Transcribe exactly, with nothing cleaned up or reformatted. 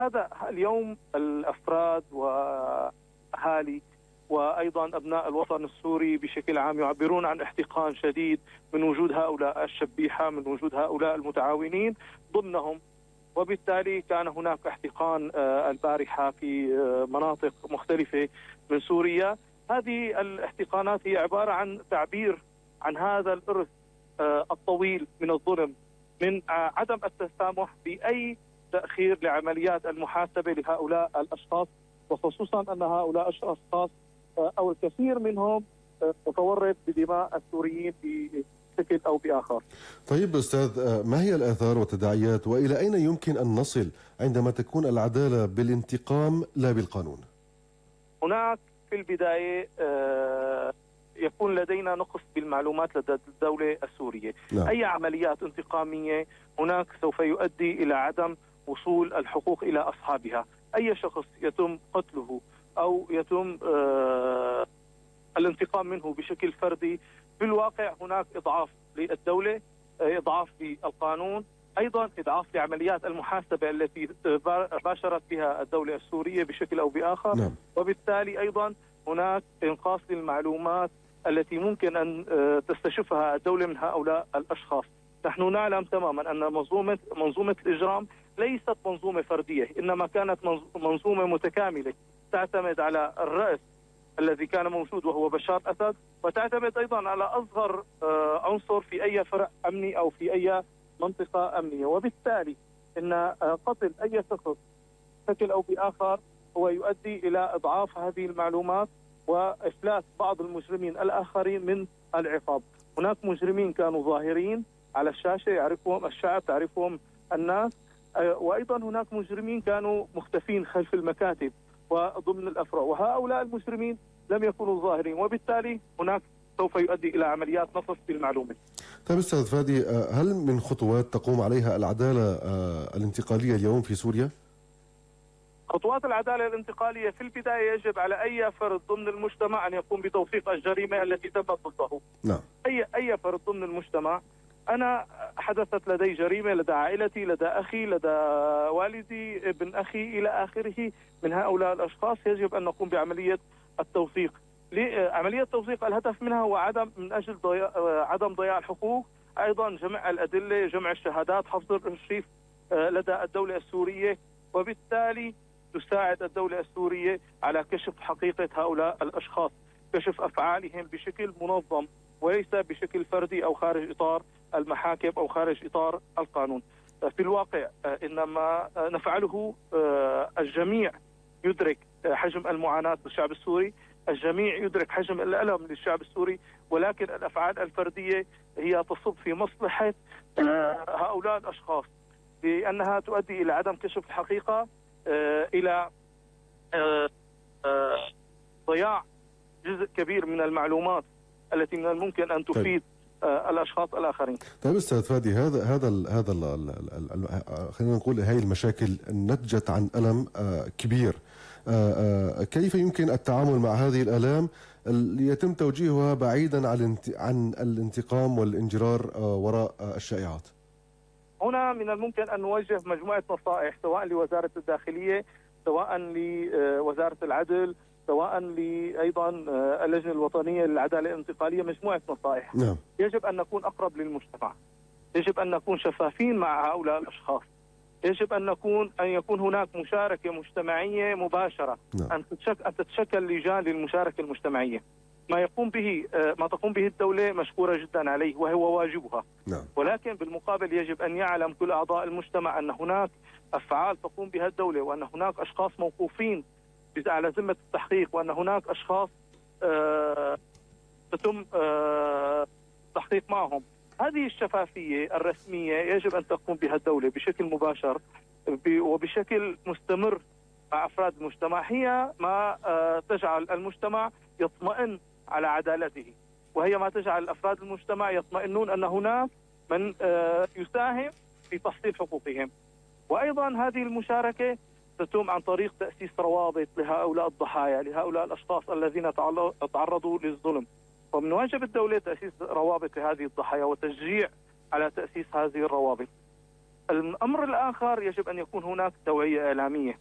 هذا اليوم الأفراد وأهالي وأيضا أبناء الوطن السوري بشكل عام يعبرون عن احتقان شديد من وجود هؤلاء الشبيحة، من وجود هؤلاء المتعاونين ضمنهم، وبالتالي كان هناك احتقان البارحة في مناطق مختلفة من سوريا. هذه الاحتقانات هي عبارة عن تعبير عن هذا الإرث الطويل من الظلم، من عدم التسامح بأي تأخير لعمليات المحاسبة لهؤلاء الأشخاص، وخصوصا أن هؤلاء الأشخاص أو الكثير منهم متورط بدماء السوريين بشكل أو بآخر. طيب أستاذ، ما هي الآثار والتداعيات وإلى أين يمكن أن نصل عندما تكون العدالة بالانتقام لا بالقانون؟ هناك في البداية يكون لدينا نقص بالمعلومات لدى الدولة السورية. نعم. أي عمليات انتقامية هناك سوف يؤدي إلى عدم وصول الحقوق إلى أصحابها. أي شخص يتم قتله أو يتم آه الانتقام منه بشكل فردي، بالواقع هناك إضعاف للدولة، إضعاف للقانون، أيضا إضعاف لعمليات المحاسبة التي باشرت بها الدولة السورية بشكل أو بآخر. نعم. وبالتالي أيضا هناك إنقاص للمعلومات التي ممكن أن تستشفها الدولة من هؤلاء الأشخاص. نحن نعلم تماما أن منظومة منظومة الإجرام ليست منظومة فردية، إنما كانت منظومة متكاملة تعتمد على الرأس الذي كان موجود وهو بشار أسد، وتعتمد أيضا على أصغر عنصر في أي فرع أمني أو في أي منطقة أمنية. وبالتالي إن قتل أي شخص بشكل أو بآخر هو يؤدي إلى إضعاف هذه المعلومات وإفلات بعض المجرمين الآخرين من العقاب. هناك مجرمين كانوا ظاهرين على الشاشة، يعرفهم الشعب، تعرفهم الناس، وأيضا هناك مجرمين كانوا مختفين خلف المكاتب وضمن الأفرع، وهؤلاء المجرمين لم يكونوا ظاهرين، وبالتالي هناك سوف يؤدي إلى عمليات نقص في المعلومة. طيب أستاذ فادي، هل من خطوات تقوم عليها العدالة الانتقالية اليوم في سوريا؟ خطوات العدالة الانتقالية في البداية يجب على أي فرد ضمن المجتمع أن يقوم بتوثيق الجريمة التي تمت ضده. نعم. أي أي فرد ضمن المجتمع، أنا حدثت لدي جريمة لدى عائلتي، لدى أخي، لدى والدي، ابن أخي إلى آخره من هؤلاء الأشخاص، يجب أن نقوم بعملية التوثيق. عملية التوثيق الهدف منها هو عدم من أجل ضياع عدم ضياع الحقوق، أيضا جمع الأدلة، جمع الشهادات، حفظ الأرشيف لدى الدولة السورية، وبالتالي تساعد الدولة السورية على كشف حقيقة هؤلاء الأشخاص، كشف أفعالهم بشكل منظم وليس بشكل فردي أو خارج إطار المحاكم أو خارج إطار القانون. في الواقع إنما نفعله الجميع يدرك حجم المعاناة للشعب السوري، الجميع يدرك حجم الألم للشعب السوري، ولكن الأفعال الفردية هي تصب في مصلحة هؤلاء الأشخاص لأنها تؤدي إلى عدم كشف الحقيقة، إلى ضياع جزء كبير من المعلومات التي من الممكن أن تفيد الاشخاص الاخرين. طيب استاذ فادي، هذا هذا ال هذا ال ال خلينا نقول هذه المشاكل نتجت عن الم كبير. كيف يمكن التعامل مع هذه الالام اللي يتم توجيهها بعيدا عن عن الانتقام والانجرار وراء الشائعات؟ هنا من الممكن ان نوجه مجموعه نصائح سواء لوزاره الداخليه، سواء لوزاره العدل، سواء لأيضا اللجنة الوطنية للعدالة الانتقالية، مجموعة نصائح. نعم. يجب أن نكون أقرب للمجتمع، يجب أن نكون شفافين مع هؤلاء الأشخاص، يجب أن نكون أن يكون هناك مشاركة مجتمعية مباشرة. نعم. أن تتشكل أن تتشكل لجان للمشاركة المجتمعية. ما يقوم به ما تقوم به الدولة مشكورة جدا عليه وهو واجبها. نعم. ولكن بالمقابل يجب أن يعلم كل أعضاء المجتمع أن هناك أفعال تقوم بها الدولة، وأن هناك أشخاص موقوفين على ذمة التحقيق، وأن هناك أشخاص آه تتم آه التحقيق معهم. هذه الشفافية الرسمية يجب أن تقوم بها الدولة بشكل مباشر وبشكل مستمر مع أفراد المجتمع، هي ما آه تجعل المجتمع يطمئن على عدالته، وهي ما تجعل أفراد المجتمع يطمئنون أن هناك من آه يساهم في تحصيل حقوقهم. وأيضا هذه المشاركة تتم عن طريق تأسيس روابط لهؤلاء الضحايا، لهؤلاء الأشخاص الذين تعرضوا للظلم، ومن واجب الدولة تأسيس روابط لهذه الضحايا وتشجيع على تأسيس هذه الروابط. الأمر الآخر يجب أن يكون هناك توعية إعلامية.